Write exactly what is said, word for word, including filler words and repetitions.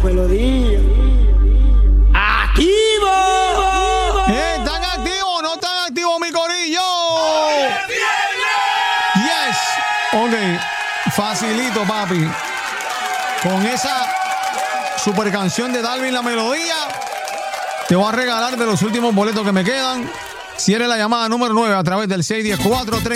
melodía. ¡Activo! Eh, ¿Están activos o no están activos, mi corillo? Yes. Ok. Facilito, papi. Con esa super canción de Dalvin La Melodía, te voy a regalar de los últimos boletos que me quedan. Si eres la llamada número nueve a través del seis uno cero, cuatro tres